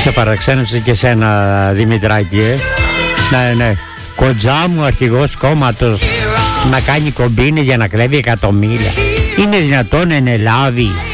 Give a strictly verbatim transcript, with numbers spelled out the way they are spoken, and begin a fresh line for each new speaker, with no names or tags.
Σε παραξένεψε και σένα, Δημητράκη, ε? Ναι, ναι. Κοντζά μου, αρχηγός κόμματος, να κάνει κομπίνες για να κλέβει εκατομμύρια. Είναι δυνατόν εν Ελλάδη